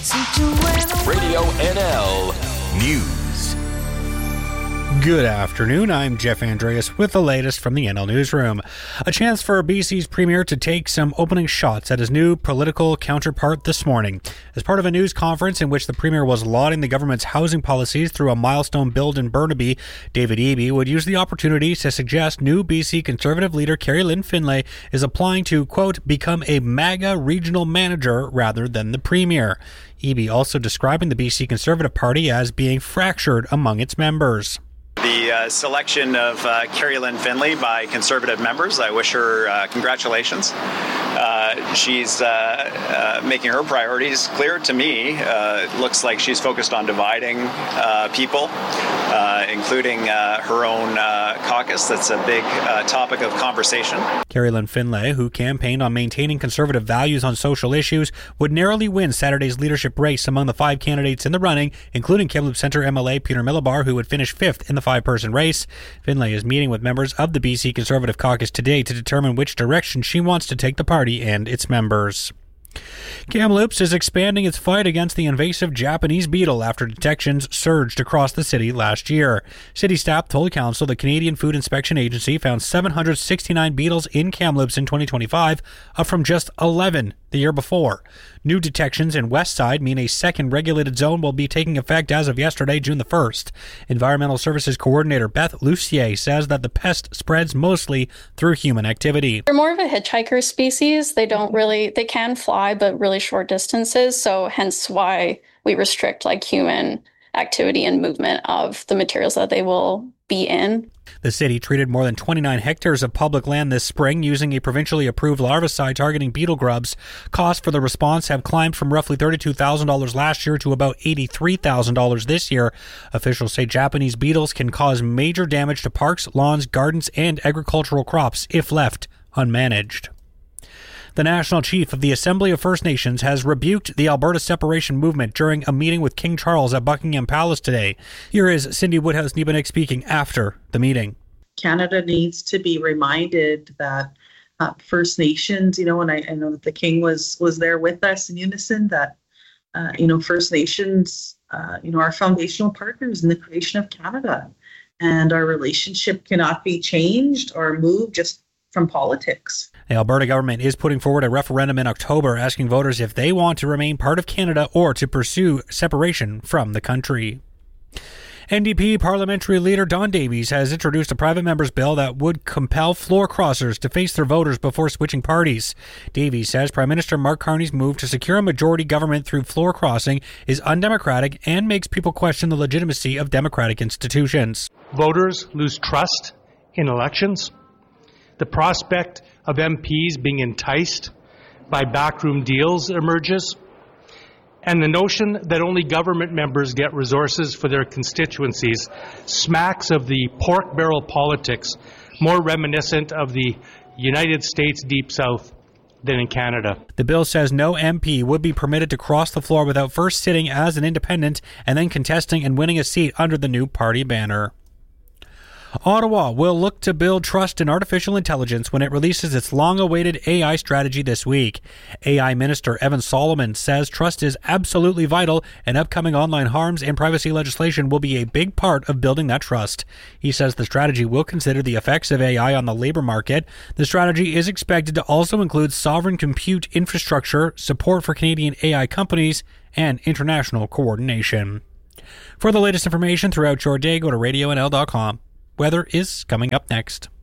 Radio NL News. Good afternoon, I'm Jeff Andreas with the latest from the NL Newsroom. A chance for BC's Premier to take some opening shots at his new political counterpart this morning. As part of a news conference in which the Premier was lauding the government's housing policies through a milestone build in Burnaby, David Eby would use the opportunity to suggest new BC Conservative leader Kerry-Lynne Findlay is applying to, quote, become a MAGA regional manager rather than the Premier. Eby also describing the BC Conservative Party as being fractured among its members. The selection of Kerry-Lynne Findlay by Conservative members, I wish her congratulations. She's making her priorities clear to me. It looks like she's focused on dividing people, including her own caucus. That's a big topic of conversation. Kerry-Lynne Findlay, who campaigned on maintaining conservative values on social issues, would narrowly win Saturday's leadership race among the 5 candidates in the running, including Kamloops Centre MLA Peter Millibar, who would finish 5th in the 5-person race. Findlay is meeting with members of the BC Conservative Caucus today to determine which direction she wants to take the party and its members. Kamloops is expanding its fight against the invasive Japanese beetle after detections surged across the city last year. City staff told council the Canadian Food Inspection Agency found 769 beetles in Kamloops in 2025, up from just 11 the year before. New detections in Westside mean a second regulated zone will be taking effect as of yesterday, June the 1st. Environmental Services Coordinator Beth Lucier says that the pest spreads mostly through human activity. They're more of a hitchhiker species. They can fly, but really short distances. So hence why we restrict human activity and movement of the materials that they will be in. The city treated more than 29 hectares of public land this spring using a provincially approved larvicide targeting beetle grubs. Costs for the response have climbed from roughly $32,000 last year to about $83,000 this year. Officials say Japanese beetles can cause major damage to parks, lawns, gardens, and agricultural crops if left unmanaged. The National Chief of the Assembly of First Nations has rebuked the Alberta separation movement during a meeting with King Charles at Buckingham Palace today. Here is Cindy Woodhouse-Niebenek speaking after the meeting. Canada needs to be reminded that First Nations, and I know that the King was there with us in unison, that, First Nations, are foundational partners in the creation of Canada. And our relationship cannot be changed or moved just from politics. The Alberta government is putting forward a referendum in October asking voters if they want to remain part of Canada or to pursue separation from the country. NDP parliamentary leader Don Davies has introduced a private member's bill that would compel floor crossers to face their voters before switching parties. Davies says Prime Minister Mark Carney's move to secure a majority government through floor crossing is undemocratic and makes people question the legitimacy of democratic institutions. Voters lose trust in elections. The prospect of MPs being enticed by backroom deals emerges, and the notion that only government members get resources for their constituencies smacks of the pork barrel politics more reminiscent of the United States Deep South than in Canada. The bill says no MP would be permitted to cross the floor without first sitting as an independent and then contesting and winning a seat under the new party banner. Ottawa will look to build trust in artificial intelligence when it releases its long-awaited AI strategy this week. AI Minister Evan Solomon says trust is absolutely vital, and upcoming online harms and privacy legislation will be a big part of building that trust. He says the strategy will consider the effects of AI on the labor market. The strategy is expected to also include sovereign compute infrastructure, support for Canadian AI companies, and international coordination. For the latest information throughout your day, go to radionl.com. Weather is coming up next.